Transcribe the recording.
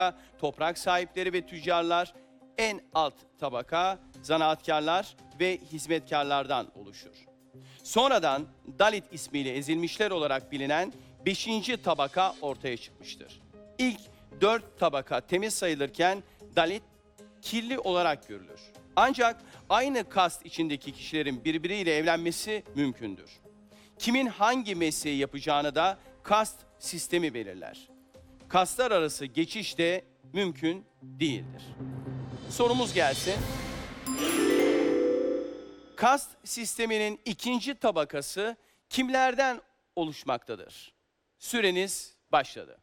toprak sahipleri ve tüccarlar, en alt tabaka zanaatkarlar ve hizmetkarlardan oluşur. Sonradan Dalit ismiyle ezilmişler olarak bilinen 5. tabaka ortaya çıkmıştır. İlk 4 tabaka temiz sayılırken Dalit kirli olarak görülür. Ancak aynı kast içindeki kişilerin birbiriyle evlenmesi mümkündür. Kimin hangi mesleği yapacağını da kast sistemi belirler. Kastlar arası geçiş de mümkün değildir. Sorumuz gelsin. Kast sisteminin 2. tabakası kimlerden oluşmaktadır? Süreniz başladı.